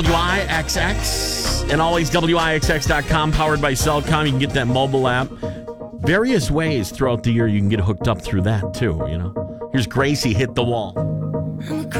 WIXX and always WIXX.com, powered by Cellcom. You can get that mobile app. Various ways throughout the year you can get hooked up through that, too, you know. Here's Gracie, Hit the Wall.